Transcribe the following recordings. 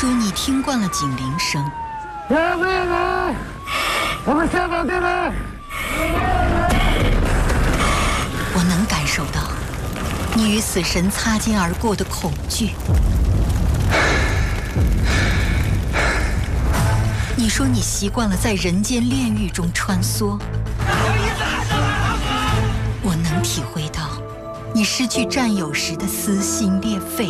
说你听惯了警铃声， 我们下岗队来。 我能感受到你与死神擦肩而过的恐惧。你说你习惯了在人间炼狱中穿梭，我能体会到你失去战友时的撕心裂肺。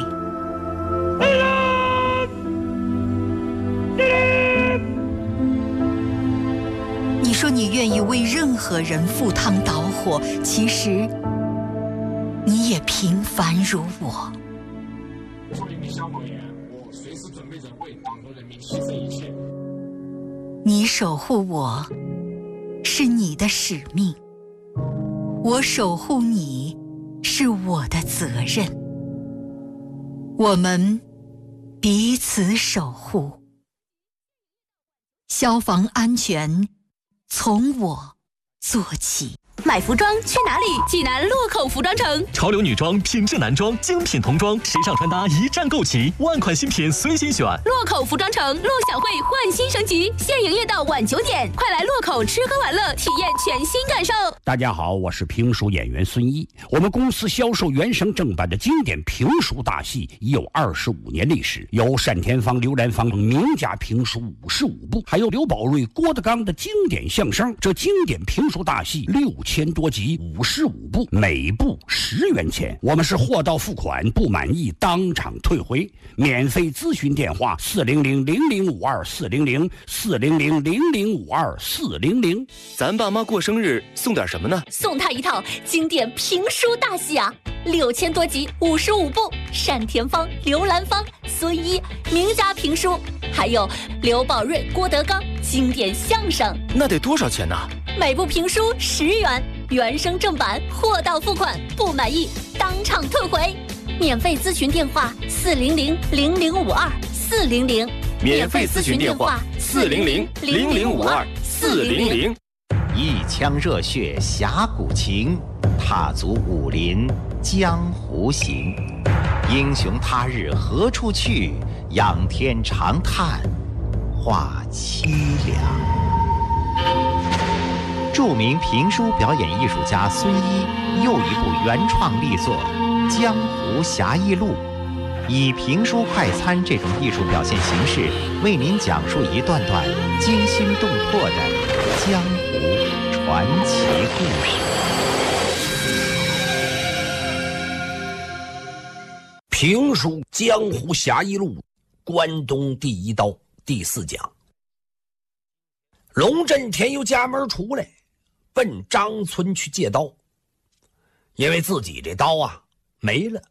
你说你愿意为任何人赴汤蹈火，其实你也平凡如我。 作为一名消防员，我随时准备着为党和人民牺牲一切。 你守护我，是你的使命；我守护你，是我的责任。我们彼此守护，消防安全从我做起。 买服装去哪里？济南洛口服装城， 潮流女装、品质男装、精品童装，时尚穿搭一站购齐，万款新品随心选。 洛口服装城陆小慧焕新升级，现营业到晚9点，快来洛口吃喝玩乐，体验全新感受。 大家好，我是评书演员孙一。我们公司销售原声正版的经典评书大戏已有25年历史，有单田芳、刘兰芳名家评书55部，还有刘宝瑞、郭德纲的经典相声。这经典评书大戏6000多集，55部，每部10元钱。我们是货到付款，不满意当场退回。免费咨询电话400-0052-400，400-0052-400。 咱爸妈过生日送点什么呢？ 送他一套经典评书大戏啊，6000多集，55部，单田芳、刘兰芳、孙一名家评书，还有刘宝瑞、郭德纲经典相声。 那得多少钱呢？ 每部评书10元，原声正版，货到付款，不满意当场退回。免费咨询电话400-0052-400， 免费咨询电话400-0052-400。 一腔热血侠骨情，踏足武林江湖行。英雄他日何处去？仰天长叹话凄凉。著名评书表演艺术家孙一又一部原创力作《江湖侠义录》，以评书快餐这种艺术表现形式，为您讲述一段段惊心动魄的江湖传奇故事。 评书《江湖侠义录》，关东第一刀第4讲。龙震天由家门出来，奔张村去借刀，因为自己这刀啊没了。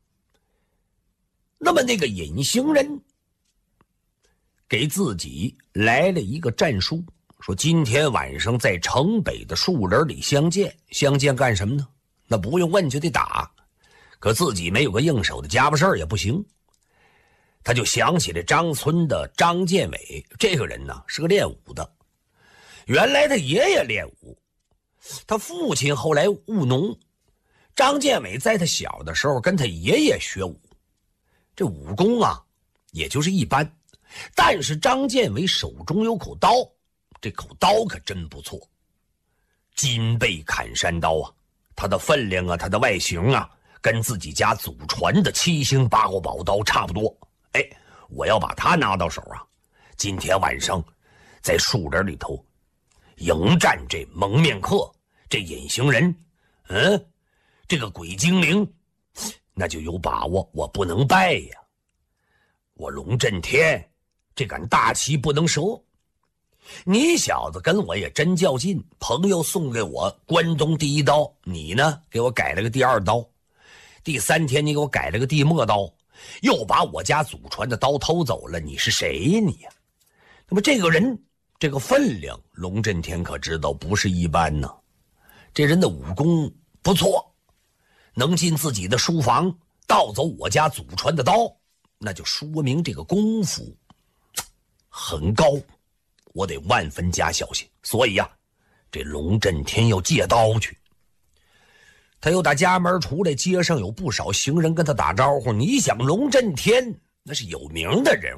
那么那个隐形人给自己来了一个战书，说今天晚上在城北的树林里相见。相见干什么呢？那不用问就得打，可自己没有个应手的家伙事儿也不行。他就想起了张村的张建伟，这个人呢是个练武的，原来他爷爷练武，他父亲后来务农。张建伟在他小的时候跟他爷爷学武，这武功啊也就是一般，但是张建伟手中有口刀，这口刀可真不错，金背砍山刀啊，它的分量啊，它的外形啊，跟自己家祖传的7星8号宝刀差不多。哎，我要把它拿到手啊，今天晚上在树林里头迎战这蒙面客，这隐形人，这个鬼精灵，那就有把握，我不能败呀。我龙震天这杆大旗不能折。你小子跟我也真较劲，朋友送给我关东第一刀，你呢给我改了个第2刀，第3天你给我改了个地末刀，又把我家祖传的刀偷走了，你是谁呀你呀？那么这个人这个分量，龙震天可知道不是一般呢。这人的武功不错，能进自己的书房盗走我家祖传的刀，那就说明这个功夫很高，我得万分加小心。所以呀，这龙震天要借刀去。他又打家门出来，街上有不少行人跟他打招呼。你想龙震天那是有名的人物，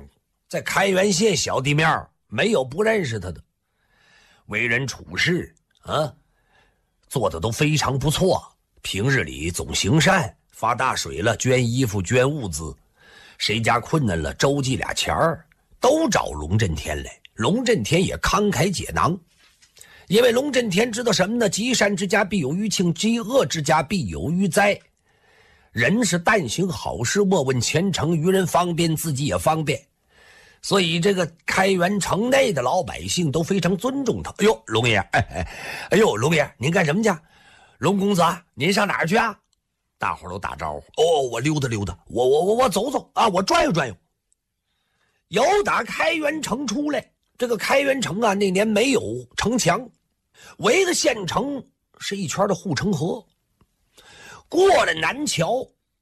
在开原县小地面没有不认识他的。为人处事啊，做的都非常不错。平日里总行善，发大水了捐衣服捐物资，谁家困难了周济俩钱儿，都找龙震天来。龙震天也慷慨解囊，因为龙震天知道什么呢？积善之家必有余庆，积恶之家必有余灾。人是但行好事，莫问前程，于人方便，自己也方便。所以这个开原城内的老百姓都非常尊重他。哎呦，龙爷，哎呦，龙爷，您干什么去？龙公子，您上哪儿去啊？大伙都打招呼。哦，我溜达溜达，我走走啊，我转悠转悠。由打开原城出来，这个开原城啊，那年没有城墙，围的县城是一圈的护城河。过了南桥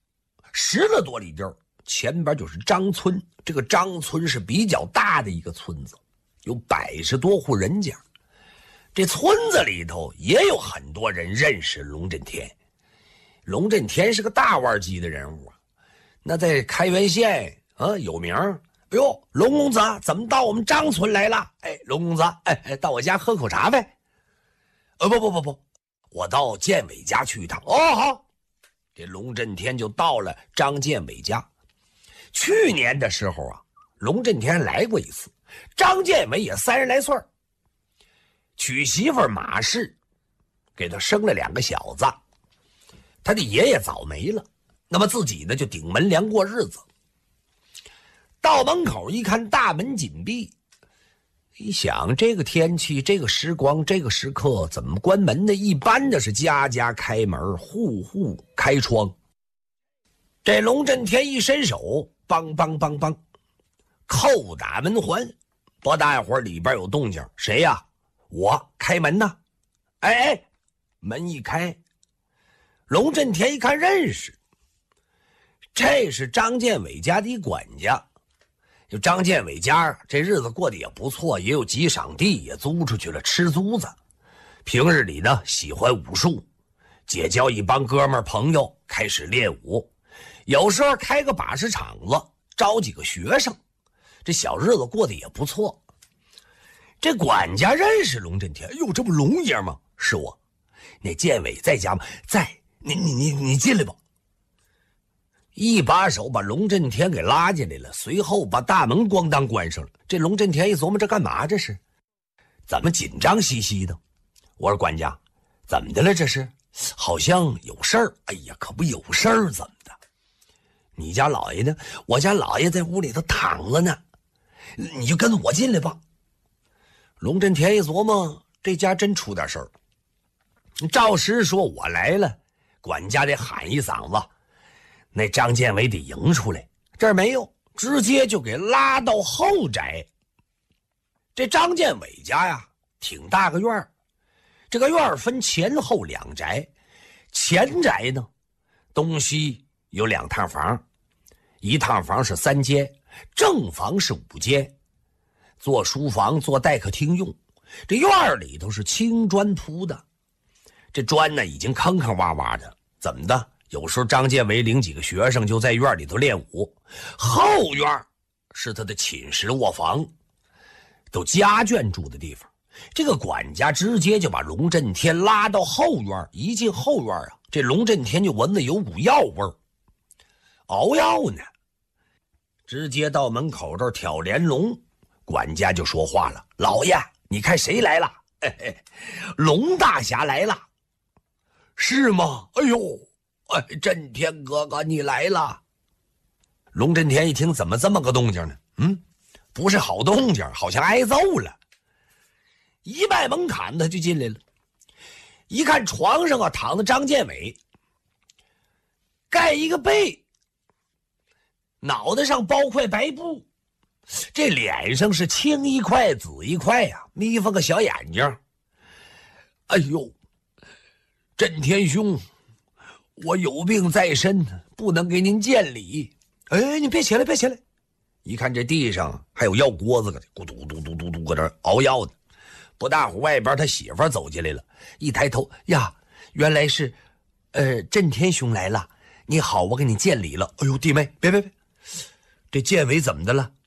10来多里地儿，前边就是张村。这个张村是比较大的一个村子，有100多户人家。这村子里头也有很多人认识龙震天。龙震天是个大腕级的人物啊，那在开原县啊有名。哎呦，龙公子怎么到我们张村来了？哎，龙公子，到我家喝口茶呗。不，我到建伟家去一趟。哦，好。这龙震天就到了张建伟家。去年的时候啊，龙震天来过一次。张建伟也30来岁，娶媳妇马氏，给他生了2个小子。他的爷爷早没了，那么自己呢就顶门梁过日子。到门口一看，大门紧闭，一想这个天气，这个时光，这个时刻怎么关门呢？一般的是家家开门，户户开窗。这龙震天一伸手，梆梆梆梆，叩打门环。不大会儿里边有动静，谁呀？我开门呢。哎，门一开，龙震天一看认识，这是张建伟家的管家。就张建伟家这日子过得也不错，也有几晌地也租出去了，吃租子。平日里呢喜欢武术，结交一帮哥们朋友，开始练武。有时候开个把式场子，招几个学生，这小日子过得也不错。这管家认识龙震天，哎呦，这不龙爷吗？是我。那建伟在家吗？在。你进来吧。一把手把龙震天给拉进来了，随后把大门咣当关上了。这龙震天一琢磨，这干嘛这是？怎么紧张兮兮的？我说管家，怎么的了这是？好像有事儿。哎呀，可不有事儿，怎么的？你家老爷呢？我家老爷在屋里头躺着呢，你就跟我进来吧。龙震天一琢磨，这家真出点事儿。照实说我来了，管家得喊一嗓子，那张建伟得迎出来。这儿没有，直接就给拉到后宅。这张建伟家呀，挺大个院儿，这个院儿分前后2宅。前宅呢，东西有2趟房，一趟房是3间，正房是5间，做书房做待客厅用。这院里头是青砖铺的，这砖呢已经坑坑洼洼的。怎么的？有时候张建伟领几个学生就在院里头练武。后院是他的寝室卧房，都家眷住的地方。这个管家直接就把龙震天拉到后院。一进后院啊，这龙震天就闻了有股药味儿，熬药呢。直接到门口这儿挑帘笼，管家就说话了：“老爷，你看谁来了？龙大侠来了。”是吗？哎呦，震天哥哥你来了。龙震天一听，怎么这么个动静呢？不是好动静，好像挨揍了。一迈门槛他就进来了，一看床上啊躺着张建伟，盖一个被，脑袋上包块白布，这脸上是青一块紫一块呀，眯缝个小眼睛。哎呦，震天兄，我有病在身，不能给您见礼。哎，你别起来，别起来！一看这地上还有药锅子，咕嘟嘟嘟嘟嘟搁这熬药呢。不大会外边他媳妇走进来了，一抬头呀，原来是震天兄来了。你好，我给你见礼了。哎呦，弟妹，别，这建伟怎么的了？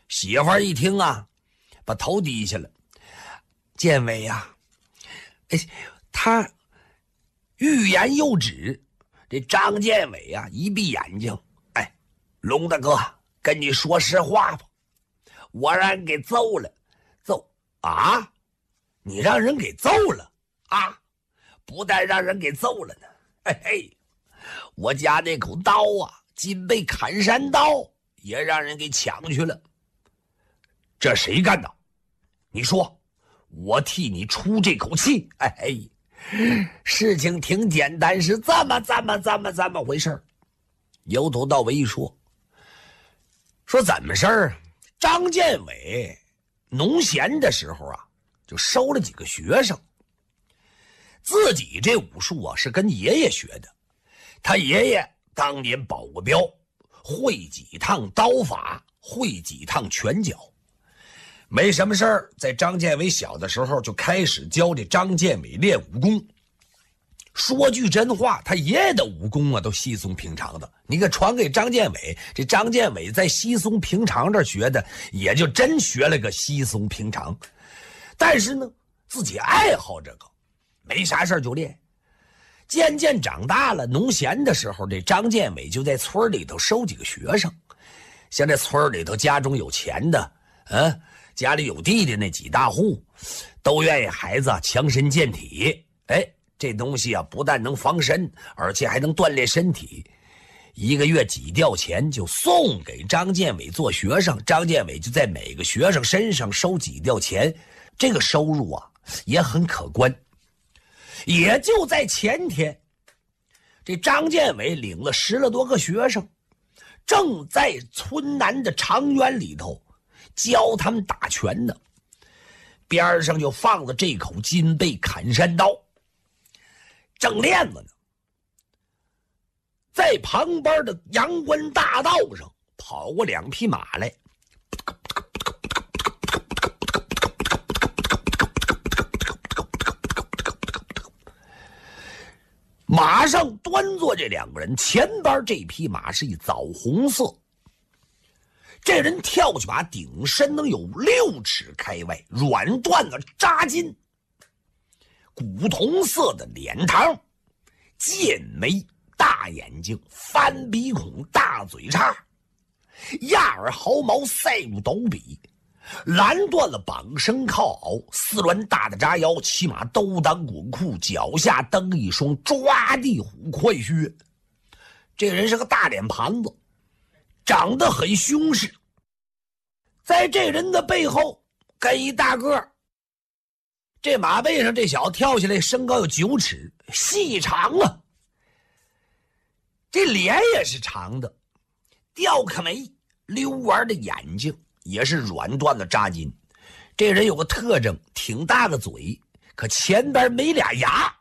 媳妇儿一听啊，把头低下了。建伟呀，他欲言又止。这张建伟啊，一闭眼睛，龙大哥，跟你说实话吧，我让人给揍了。揍啊？你让人给揍了啊？不但让人给揍了呢，我家那口刀啊，金背砍山刀也让人给抢去了。这谁干的？你说，我替你出这口气。事情挺简单，是这么回事。由头到尾一说怎么事儿？张建伟农闲的时候啊，就收了几个学生。自己这武术啊是跟爷爷学的，他爷爷当年保过镖，会几趟刀法，会几趟拳脚。没什么事儿，在张建伟小的时候就开始教这张建伟练武功。说句真话，他爷爷的武功啊都稀松平常的，你给传给张建伟，这张建伟在稀松平常这学的，也就真学了个稀松平常。但是呢，自己爱好这个，没啥事就练。渐渐长大了，农闲的时候，这张建伟就在村里头收几个学生。像这村里头家中有钱的，家里有地的那几大户，都愿意孩子强身健体。这东西啊，不但能防身，而且还能锻炼身体。一个月几吊钱就送给张建伟做学生，张建伟就在每个学生身上收几吊钱，这个收入啊也很可观。也就在前天，这张建伟领了10来多个学生，正在村南的长园里头教他们打拳呢，边上就放了这口金背砍山刀，正练着呢。在旁边的阳关大道上跑过2匹马来，马上端坐这2个人，前边这匹马是一枣红色，这人跳起马顶身能有6尺开外，软缎子扎金，古铜色的脸膛，剑眉大眼睛，翻鼻孔，大嘴叉，亚耳毫毛，赛入斗比，蓝缎了绑身靠袄，4轮大的扎腰，骑马兜裆滚裤，脚下蹬一双抓地虎快靴。这人是个大脸盘子，长得很凶势。在这人的背后跟一大个，这马背上这小子跳下来身高有9尺，细长啊，这脸也是长的，吊克眉，溜弯的眼睛，也是软缎的扎金。这人有个特征，挺大个嘴，可前边没俩牙。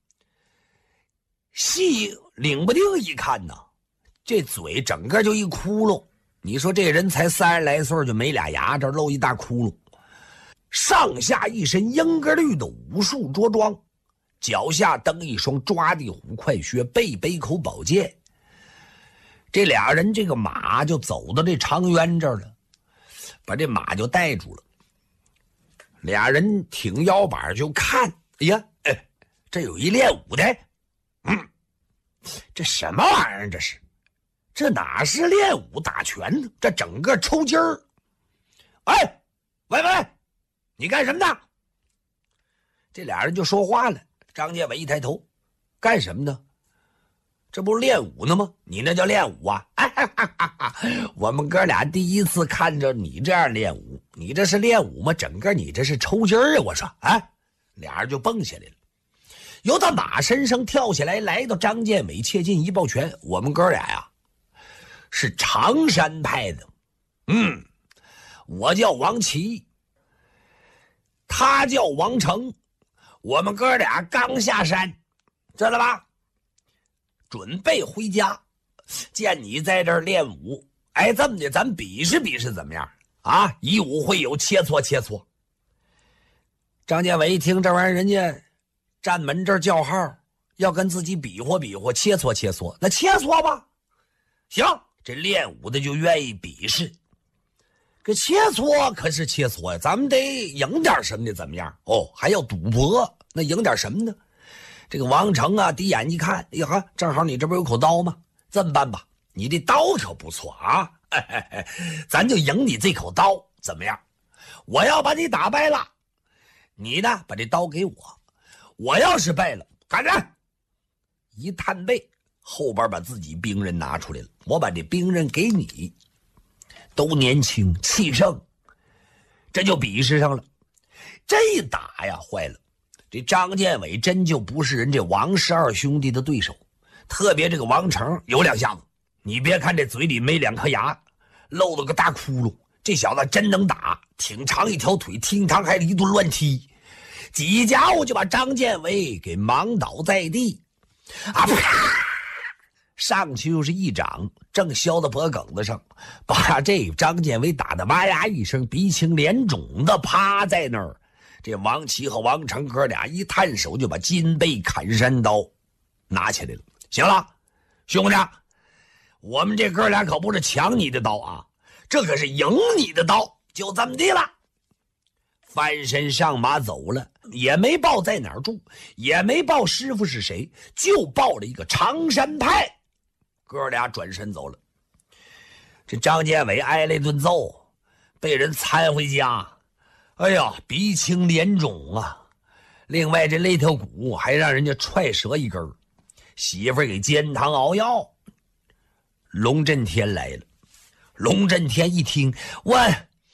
细领不定一看呢，这嘴整个就一窟窿。你说这人才30来岁就没俩牙，这露一大窟窿。上下一身英格绿的武术着装，脚下蹬一双抓地虎快靴，背口宝剑。这俩人这个马就走到这长渊这儿了，把这马就带住了。俩人挺腰板就看，这有一练武的，这什么玩意儿？这哪是练武打拳呢？这整个抽筋儿！喂，你干什么的？这俩人就说话了。张建伟一抬头，干什么呢？这不是练武呢吗？你那叫练武啊？我们哥俩第一次看着你这样练武，你这是练武吗？整个你这是抽筋儿啊！我说，俩人就蹦下来了，由他马身上跳下来，来到张建伟，切近一抱拳。我们哥俩呀，是常山派的，我叫王琦，他叫王成，我们哥俩刚下山，知道吧？准备回家，见你在这儿练武，这么的，咱比试比试怎么样啊？以武会友，切磋切磋。张建伟一听这玩意儿，人家站门这儿叫号，要跟自己比划比划，切磋切磋，那切磋吧。行，这练武的就愿意比试。 这切磋可是切磋呀，咱们得赢点什么的，怎么样？哦，还要赌博，那赢点什么呢？这个王成啊，第一眼一看，哎呀，正好你这不有口刀吗？这么办吧，你这刀可不错啊，咱就赢你这口刀，怎么样？我要把你打败了，你呢把这刀给我，我要是败了，干人！一探背，后边把自己兵人拿出来了，我把这兵人给你，都年轻气盛，这就比试上了。这一打呀，坏了。这张建伟真就不是人这王氏二兄弟的对手，特别这个王成有两下子，你别看这嘴里没两颗牙，露了个大窟窿，这小子真能打，挺长一条腿，厅堂还一顿乱踢，几家伙就把张建伟给忙倒在地，啊啪！上去又是一掌，正削到脖梗子上，把这张建伟打得妈呀一声，鼻青脸肿的趴在那儿。这王琦和王成哥俩一探手，就把金背砍山刀拿起来了。行了，兄弟，我们这哥俩可不是抢你的刀啊，这可是赢你的刀，就这么地了。翻身上马走了，也没报在哪儿住，也没报师傅是谁，就报了一个常山派。哥俩转身走了。这张建伟挨了一顿揍，被人搀回家。哎呀，鼻青脸肿啊！另外这肋条骨还让人家踹折一根，媳妇儿给煎汤熬药。龙震天来了，龙震天一听，喂，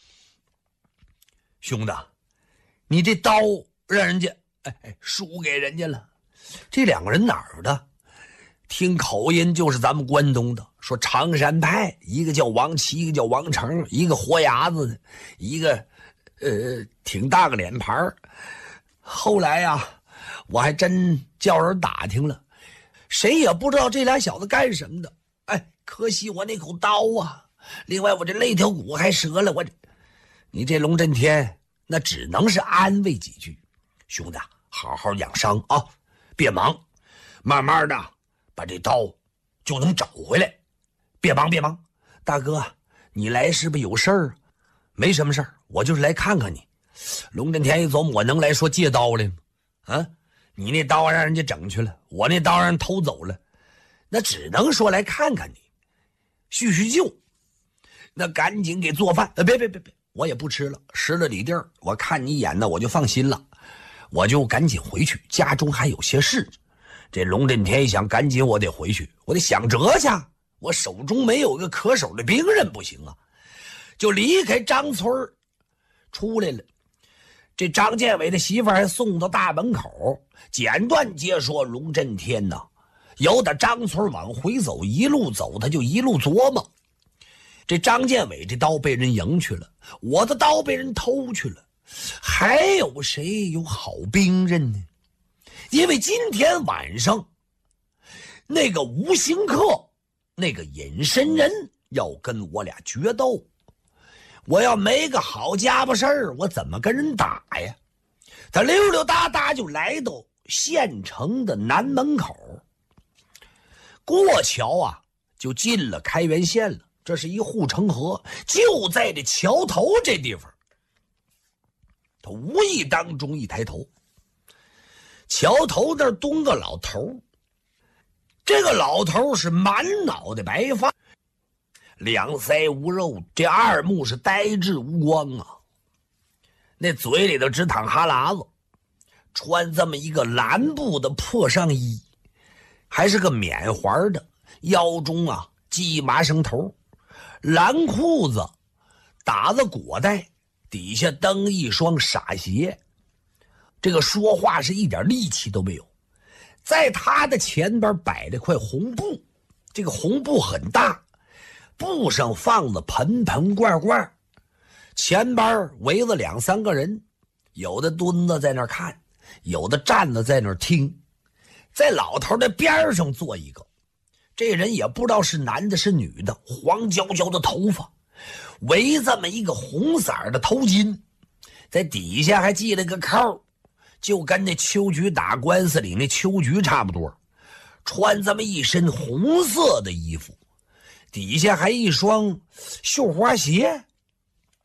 兄弟，你这刀让人家输给人家了。这两个人哪儿的？听口音就是咱们关东的，说常山派，一个叫王琦，一个叫王成，一个活牙子的，一个挺大个脸盘。后来呀，我还真叫人打听了，谁也不知道这俩小子干什么的。可惜我那口刀啊，另外我这肋条骨还折了。你这龙震天那只能是安慰几句，兄弟好好养伤啊，别忙，慢慢的把这刀就能找回来。别忙，大哥，你来是不是有事儿？没什么事儿，我就是来看看你。龙震天一琢磨，我能来说借刀来吗？啊，你那刀让人家整去了，我那刀让人偷走了，那只能说来看看你，叙叙旧。那赶紧给做饭。别，我也不吃了，拾了里地儿，我看你一眼呢，我就放心了，我就赶紧回去，家中还有些事。这龙震天一想，赶紧我得回去，我得想辙去，我手中没有个可手的兵刃不行啊，就离开张村出来了。这张建伟的媳妇还送到大门口，简短接说龙震天呢，由打张村往回走，一路走他就一路琢磨，这张建伟这刀被人赢去了，我的刀被人偷去了，还有谁有好兵刃呢？因为今天晚上那个无形客，那个隐身人要跟我俩决斗，我要没个好家伙事儿，我怎么跟人打呀？他溜溜达达就来到县城的南门口，过桥啊就进了开原县了。这是一护城河，就在这桥头这地方。他无意当中一抬头，桥头那儿蹲个老头，这个老头是满脑袋白发，两腮无肉，这二目是呆滞无光啊，那嘴里头直淌哈喇子，穿这么一个蓝布的破上衣，还是个缅环的，腰中啊系麻绳头，蓝裤子打着裹带，底下蹬一双傻鞋，这个说话是一点力气都没有。在他的前边摆了块红布，这个红布很大，布上放了盆盆罐罐，前边围了两三个人，有的蹲着在那儿看，有的站着在那儿听。在老头的边上坐一个，这人也不知道是男的是女的，黄焦焦的头发，围这么一个红色的头巾，在底下还系了个扣，就跟那秋菊打官司里那秋菊差不多，穿这么一身红色的衣服，底下还一双绣花鞋。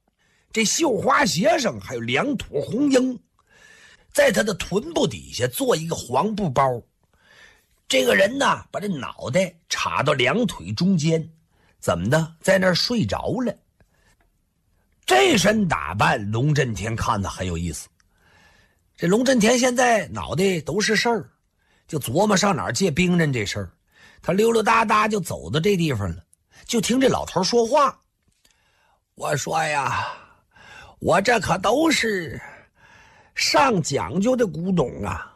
这绣花鞋上还有2坨红缨，在他的臀部底下做一个黄布包。这个人呢，把这脑袋插到2腿中间，怎么的，在那儿睡着了。这身打扮，龙震天看的很有意思。这龙震天现在脑袋都是事儿，就琢磨上哪儿借兵刃这事儿。他溜溜达达就走到这地方了，就听这老头说话。我说呀，我这可都是上讲究的古董啊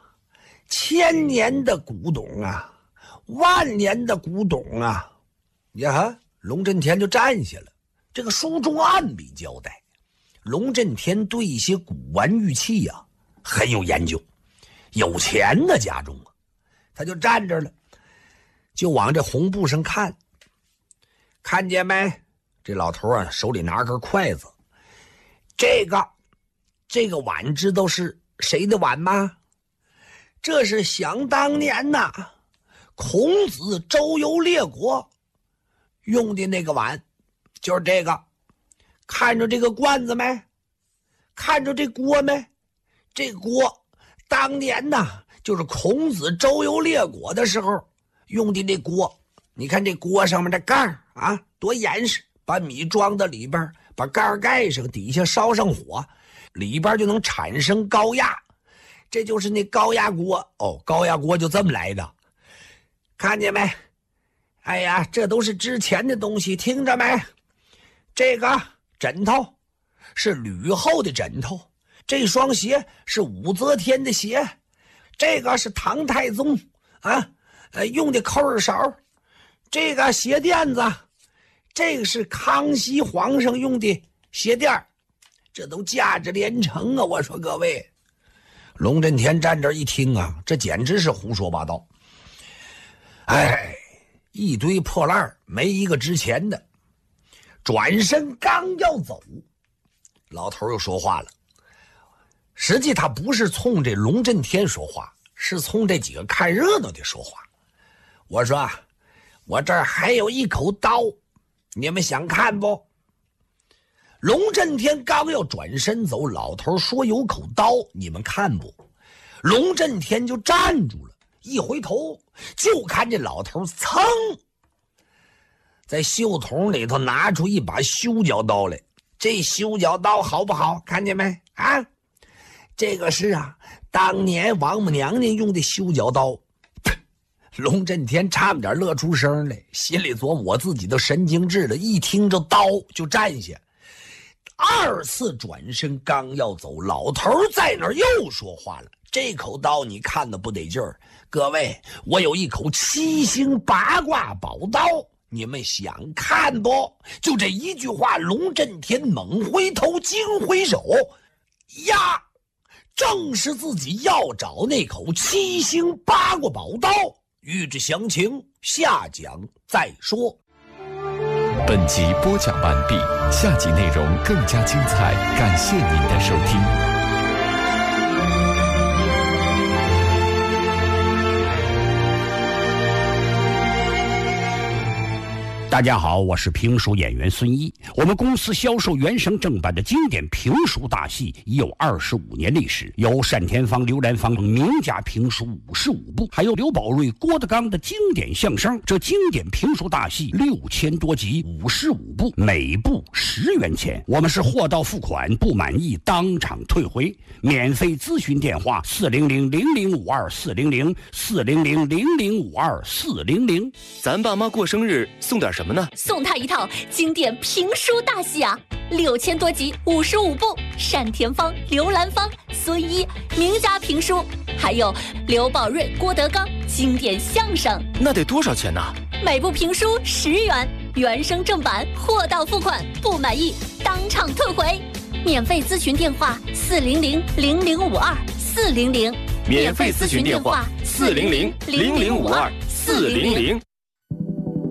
，1000年的古董啊，10000年的古董啊。呀，龙震天就站下了。这个书中暗笔交代，龙震天对一些古玩玉器啊很有研究，有钱的家中啊，他就站着了，就往这红布上看。看见没？这老头啊手里拿根筷子。这个碗知道是谁的碗吗？这是想当年呐，孔子周游列国用的那个碗，就是这个。看着这个罐子没？看着这锅没？这锅当年呐，就是孔子周游列国的时候用的那锅。你看这锅上面的盖儿啊，多严实，把米装到里边，把盖儿盖上，底下烧上火，里边就能产生高压。这就是那高压锅哦，高压锅就这么来的。看见没？哎呀，这都是之前的东西，听着没？这个枕头是吕后的枕头，这双鞋是武则天的鞋，这个是唐太宗啊用的扣儿勺，这个鞋垫子，这个是康熙皇上用的鞋垫，这都价值连城啊！我说各位，龙震天站这一听啊，这简直是胡说八道。哎，一堆破烂没一个值钱的。转身刚要走，老头又说话了。实际他不是冲这龙震天说话，是冲这几个看热闹的说话。我说我这儿还有一口刀，你们想看不？龙震天刚要转身走，老头说有口刀，你们看不？龙震天就站住了，一回头就看这老头噌在袖筒里头拿出一把修脚刀来。这修脚刀好不好？看见没啊？这个是当年王母娘娘用的修脚刀。龙震天差点乐出声来，心里琢磨我自己都神经质了，一听这刀就站下。2次转身刚要走，老头在那儿又说话了。这口刀你看的不得劲儿，各位，我有一口7星八卦宝刀，你们想看不？就这一句话，龙震天猛回头，惊回首，呀，正是自己要找那口7星八卦宝刀。欲知详情，下讲再说。 本集播讲完毕，下集内容更加精彩，感谢您的收听。 大家好，我是评书演员孙一。我们公司销售原声正版的经典评书大戏已有25年历史，有单田芳、刘兰芳名家评书55部，还有刘宝瑞、郭德纲的经典相声。这经典评书大戏6000多集，55部，每部10元钱。我们是货到付款，不满意当场退回。免费咨询电话400-0052-400，400-0052-400。 咱爸妈过生日送点什么呢？ 送他一套经典评书大戏啊，6000多集，55部，单田芳、刘兰芳、孙一名家评书，还有刘宝瑞、郭德纲经典相声。 那得多少钱呢？ 每部评书10元，原声正版，货到付款，不满意当场退回。免费咨询电话400-0052-400， 免费咨询电话400-0052-400。